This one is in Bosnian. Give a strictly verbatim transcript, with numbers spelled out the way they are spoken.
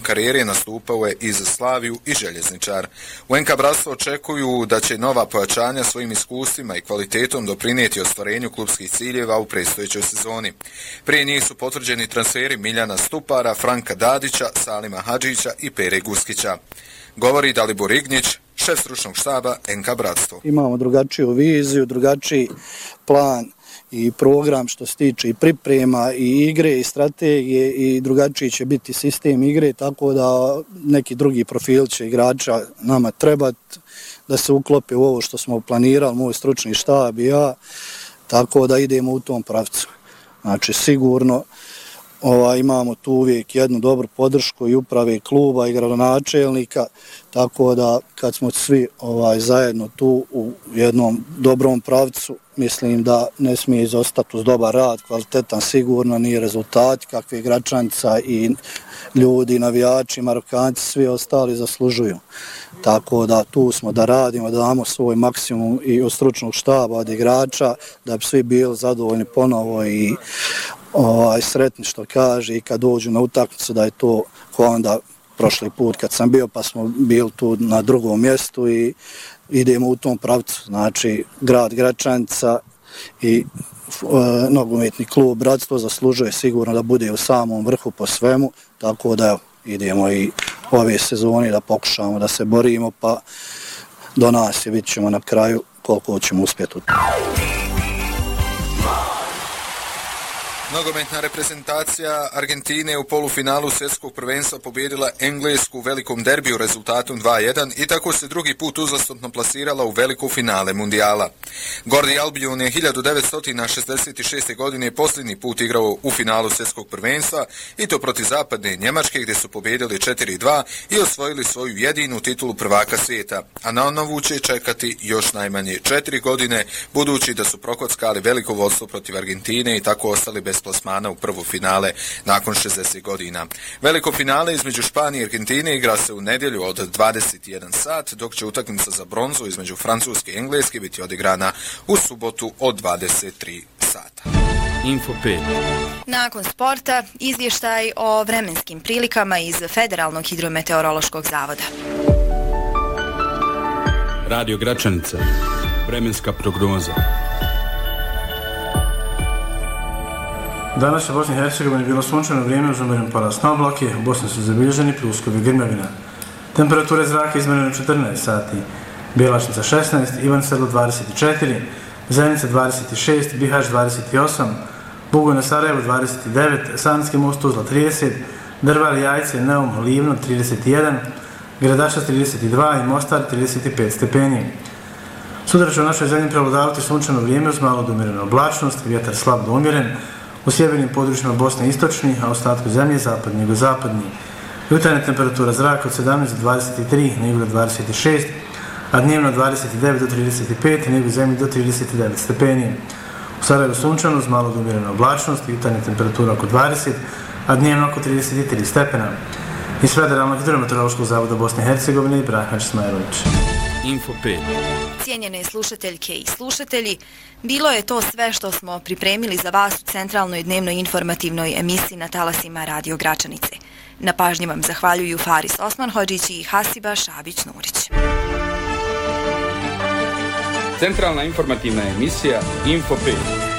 karijere nastupao je i za Slaviju i Željezničar. U en ka Bratstvo očekuju da će nova pojačanja svojim iskustvima i kvalitetom doprinijeti ostvarenju klubskih ciljeva u predstojećoj sezoni. Prije njih su potvrđeni transferi Miljana Stupara, Franka Dadića, Salima Hadžića i Pere Guskića. Govori Dalibor Ignjić, šef stručnog štaba en ka Bratstvo. Imamo drugačiju viziju, drugačiji plan i program što se tiče i priprema i igre i strategije i drugačiji će biti sistem igre, tako da neki drugi profil će igrača nama trebati da se uklope u ovo što smo planirali, moj stručni štab i ja, tako da idemo u tom pravcu. Znači sigurno Ova, imamo tu uvijek jednu dobru podršku i uprave kluba i gradonačelnika, tako da kad smo svi ovaj, zajedno tu u jednom dobrom pravcu, mislim da ne smije izostati uz dobar rad, kvalitetan sigurno, ni rezultati kakve Gračanica i ljudi, navijači, Marokanci, svi ostali zaslužuju. Tako da tu smo da radimo, da damo svoj maksimum i od stručnog štaba, od igrača, da bi svi bili zadovoljni ponovo i ovaj, sretni što kaže i kad dođu na utakmicu da je to ko onda prošli put kad sam bio pa smo bili tu na drugom mjestu i idemo u tom pravcu. Znači grad Gračanica i e, nogometni klub Bratstvo zaslužuje sigurno da bude u samom vrhu po svemu, tako da idemo i ove sezone da pokušamo da se borimo pa do nas i vidit ćemo na kraju koliko ćemo uspjeti u tom. Nogometna reprezentacija Argentine u polufinalu svjetskog prvenstva pobijedila Englesku u velikom derbiju rezultatom dva jedan i tako se drugi put uzastopno plasirala u veliko finale mundijala. Gordi Albion je hiljadu devetsto šezdeset šeste. godine posljednji put igrao u finalu svjetskog prvenstva i to protiv zapadne Njemačke gdje su pobijedili četiri dva i osvojili svoju jedinu titulu prvaka svijeta, a na novu će čekati još najmanje četiri godine budući da su prokockali veliko vodstvo protiv Argentine i tako ostali bez plasmana u prvo finale nakon šezdeset godina. Veliko finale između Španije i Argentine igra se u nedjelju od dvadeset jedan sat, dok će utakmica za bronzu između Francuske i Engleske biti odigrana u subotu od dvadeset tri sata. Info pet. Nakon sporta, izvještaj o vremenskim prilikama iz Federalnog hidrometeorološkog zavoda. Radio Gračanica. Vremenska prognoza. Danas u Bosni i Hercegovini bilo sunčano vrijeme uz umjeren porast na oblake, u Bosni su zabilježeni pljuskovi grmljavina. Temperature zraka izmjerene četrnaest sati, Bjelašnica šesnaest, Ivan Sedlo dvadeset četiri, Zenica dvadeset šest, Bihać dvadeset osam, Bugojno Sarajevo dvadeset devet, Sanski most Tuzla trideset, Drvar Jajce, Neum, Livno trideset jedan, Gradašac trideset dva i Mostar trideset pet stepeni. Sutra će u našoj zemlji prevladavati sunčano vrijeme uz malo do umjerenu oblačnost, vjetar slab do umjeren, u sjevernim područjima Bosne istočni, a u ostatku zemlje zapadni i jugozapadni. Jutarnja temperatura zraka od sedamnaest do dvadeset tri, na jugu do dvadeset šest, a dnevno dvadeset devet do trideset pet, na jugu zemlje do trideset devet stepeni. U Sarajevu sunčano uz malo do umjerenu oblačnost, jutarnja temperatura oko dvadeset, a dnevno oko trideset tri stepena. Iz Federalnog hidrometeorološkog zavoda Bosne i Hercegovine i Brahać Smajrović. Info pet. Cijenjene slušateljke i slušatelji, bilo je to sve što smo pripremili za vas u centralnoj dnevnoj informativnoj emisiji na talasima Radio Gračanice. Na pažnji vam zahvaljuju Faris Osmanhodžić i Hasiba Šabić-Nurić. Centralna informativna emisija Info pet.